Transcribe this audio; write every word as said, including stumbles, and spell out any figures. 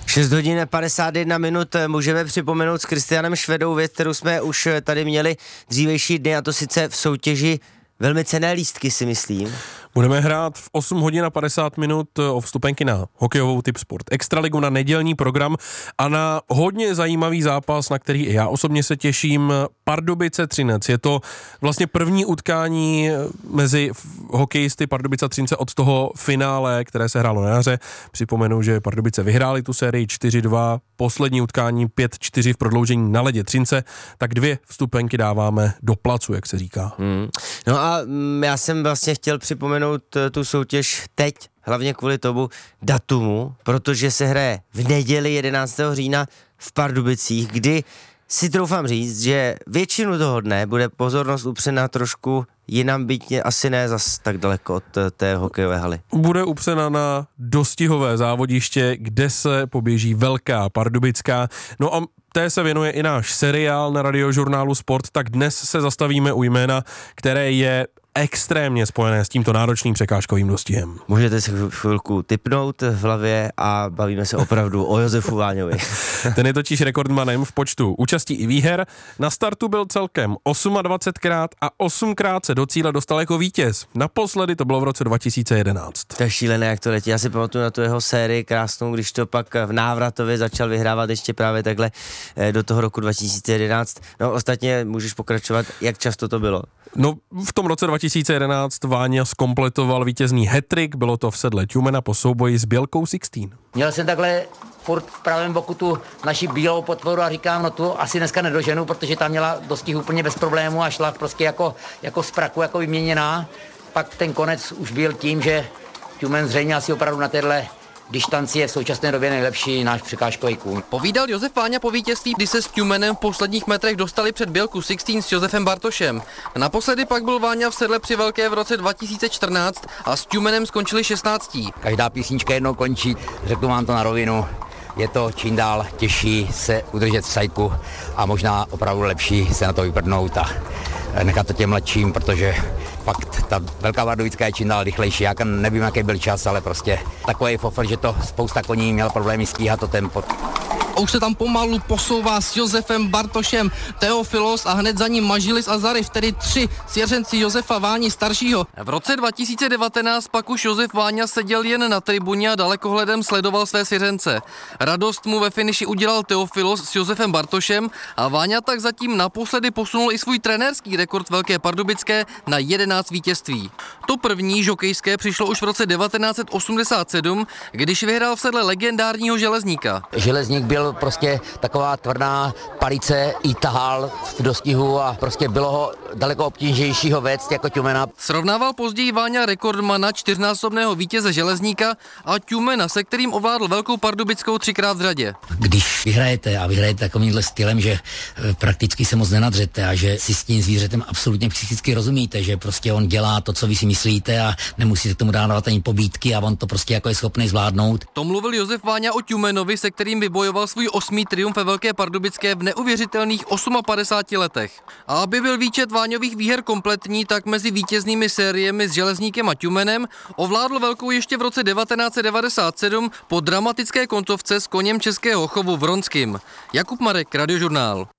šest hodin padesát jedna minut můžeme připomenout s Kristianem Švedou věc, kterou jsme už tady měli dřívejší dny, a to sice v soutěži velmi cenné lístky, si myslím. Budeme hrát v osm hodin a padesát minut o vstupenky na hokejovou Tip Sport Extraligu, na nedělní program a na hodně zajímavý zápas, na který i já osobně se těším. Pardubice Třinec. Je to vlastně první utkání mezi hokejisty Pardubice Třince od toho finále, které se hrálo na jaře. Připomenu, že Pardubice vyhráli tu sérii čtyři dva, poslední utkání pět čtyři v prodloužení na ledě Třince, tak dvě vstupenky dáváme do placu, jak se říká. Hmm. No a já jsem vlastně chtěl připomenout tu soutěž teď, hlavně kvůli tomu datumu, protože se hraje v neděli jedenáctého října v Pardubicích, kdy si troufám říct, že většinu toho dne bude pozornost upřena trošku jinam, byť asi ne zas tak daleko od té hokejové haly. Bude upřena na dostihové závodiště, kde se poběží velká pardubická. No a té se věnuje i náš seriál na Radiožurnálu Sport, tak dnes se zastavíme u jména, které je extrémně spojené s tímto náročným překážkovým dostihem. Můžete si chvilku tipnout v hlavě a bavíme se opravdu o Josefu Váňovi. Ten je totiž rekordmanem v počtu účastí i výher. Na startu byl celkem dvacetosmkrát a osmkrát se do cíle dostal jako vítěz. Naposledy to bylo v roce dva tisíce jedenáct. To je šílené, jak to letí. Já si pamatuju na tu jeho sérii krásnou, když to pak v návratově začal vyhrávat ještě právě takhle do toho roku dva tisíce jedenáct. No ostatně můžeš pokračovat, jak často to bylo. No v tom roce dva tisíce jedenáct Váňa zkompletoval vítězný hat-trick, bylo to v sedle Tjumena po souboji s Bělkou Sixteen. Měl jsem takhle furt v pravém boku tu naši bílou potvoru a říkám, no tu asi dneska nedoženu, protože tam měla dostih úplně bez problému a šla prostě jako, jako z praku, jako vyměněná. Pak ten konec už byl tím, že Tjumen zřejmě asi opravdu na téhle distanci je v současné době nejlepší náš překážkový kůň. Povídal Josef Váňa po vítězství, kdy se s Tjumenem v posledních metrech dostali před Bělku Sixteen s Josefem Bartošem. Naposledy pak byl Váňa v sedle při velké v roce dva tisíce čtrnáct a s Tjumenem skončili šestnáctí. Každá písnička jednou končí, řeknu vám to na rovinu. Je to čím dál těžší se udržet v sajku a možná opravdu lepší se na to vyprdnout a nechat to těm mladším, protože fakt ta Velká Pardubická je čím dál rychlejší. Já nevím, jaký byl čas, ale prostě takový fofr, že to spousta koní měl problémy stíhat to tempo. A už se tam pomalu posouvá s Josefem Bartošem Teofilos a hned za ním Mažilis a Zaryv, tedy tři svěřenci Josefa Váni staršího. V roce dva tisíce devatenáct pak už Josef Váňa seděl jen na tribuně a dalekohledem sledoval své svěřence. Radost mu ve finiši udělal Teofilos s Josefem Bartošem a Váňa tak zatím naposledy posunul i svůj trenérský rekord Velké Pardubické na jedenáct vítězství. To první žokejské přišlo už v roce devatenáct set osmdesát sedm, když vyhrál v sedle legendárního Železníka. Železník byl prostě taková tvrdá palice, i tahal v dostihu a prostě bylo ho daleko obtížnějšího vést jako Tjumena. Srovnával později Váňa rekordmana čtyřnásobného vítěze Železníka a Tjumena, se kterým ovládl Velkou Pardubickou třikrát v řadě. Když vyhrajete a vyhrajete takovýmhle stylem, že prakticky se moc nenadřete a že si s tím zvířetem absolutně psychicky rozumíte, že prostě on dělá to, co vy si myslíte a nemusíte k tomu dávat ani pobídky a on to prostě jako je schopný zvládnout. To mluvil Josef Váňa o Tjumenovi, se kterým vybojoval svůj osmý triumf ve Velké Pardubické v neuvěřitelných padesáti osmi letech. A aby byl výčet Váňových výher kompletní, tak mezi vítěznými sériemi s Železníkem a Tjumenem ovládl Velkou ještě v roce devatenáct set devadesát sedm po dramatické koncovce s koněm českého chovu Vronským. Jakub Marek, Radiožurnál.